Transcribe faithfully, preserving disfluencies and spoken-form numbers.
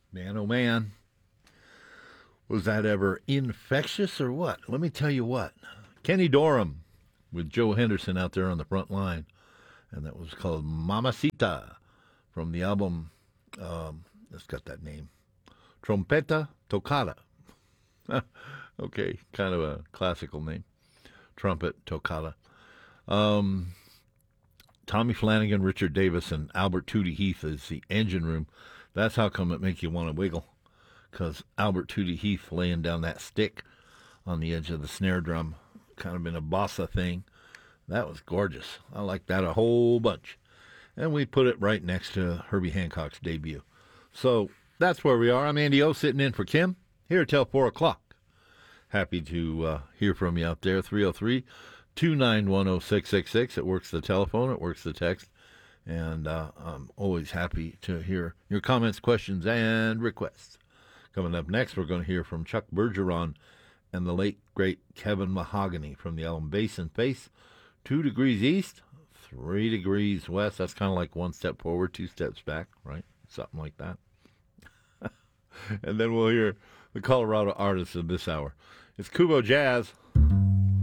Man, oh man, was that ever infectious or what? Let me tell you what. Kenny Dorham with Joe Henderson out there on the front line, and that was called Mamacita from the album. Um, it's got that name, Trompeta Tocada. Okay, kind of a classical name, Trumpet Tocada. Um, Tommy Flanagan, Richard Davis, and Albert Tootie Heath is the engine room. That's how come it makes you want to wiggle, because Albert Tootie Heath laying down that stick on the edge of the snare drum, kind of in a bossa thing. That was gorgeous. I like that a whole bunch. And we put it right next to Herbie Hancock's debut. So that's where we are. I'm Andy O, sitting in for Kim, here till four o'clock. Happy to uh, hear from you out there, three oh three, two nine one, oh six six six. It works the telephone, it works the text. And uh, I'm always happy to hear your comments, questions, and requests. Coming up next, we're going to hear from Chuck Bergeron and the late, great Kevin Mahogany from the album Bass and Face. Two degrees east, three degrees west. That's kind of like one step forward, two steps back, right? Something like that. And then we'll hear the Colorado artist of this hour. It's Kubo Jazz.